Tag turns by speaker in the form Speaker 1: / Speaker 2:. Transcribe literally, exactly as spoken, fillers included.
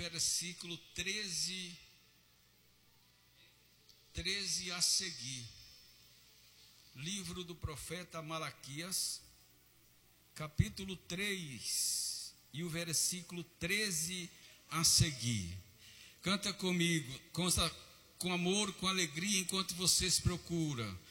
Speaker 1: versículo treze, treze a seguir. Livro do profeta Malaquias, capítulo três, e o versículo treze a seguir. Canta comigo, com, com amor, com alegria, enquanto vocês procuram.